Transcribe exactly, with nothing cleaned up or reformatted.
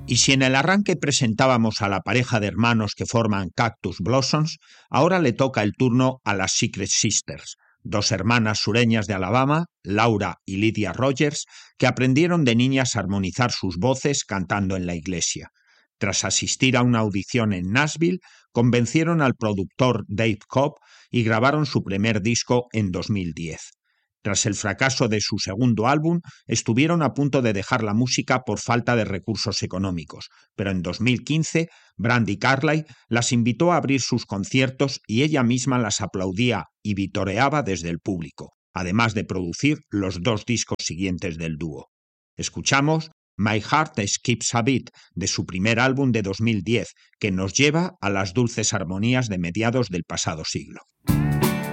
Y si en el arranque presentábamos a la pareja de hermanos que forman Cactus Blossoms, ahora le toca el turno a las Secret Sisters, dos hermanas sureñas de Alabama, Laura y Lydia Rogers, que aprendieron de niñas a armonizar sus voces cantando en la iglesia. Tras asistir a una audición en Nashville, convencieron al productor Dave Cobb y grabaron su primer disco en dos mil diez. Tras el fracaso de su segundo álbum, estuvieron a punto de dejar la música por falta de recursos económicos, pero en dos mil quince, Brandi Carlile las invitó a abrir sus conciertos y ella misma las aplaudía y vitoreaba desde el público, además de producir los dos discos siguientes del dúo. Escuchamos My Heart Skips a Beat, de su primer álbum de dos mil diez, que nos lleva a las dulces armonías de mediados del pasado siglo.